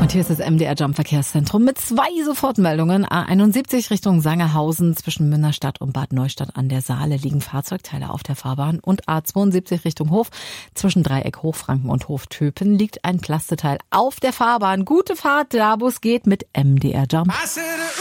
Und hier ist das MDR Jump Verkehrszentrum mit 2 Sofortmeldungen. A71 Richtung Sangerhausen zwischen Münnerstadt und Bad Neustadt an der Saale liegen Fahrzeugteile auf der Fahrbahn. Und A72 Richtung Hof zwischen Dreieck Hochfranken und Hoftöpen liegt ein Plasteteil auf der Fahrbahn. Gute Fahrt, da wo es geht mit MDR Jump.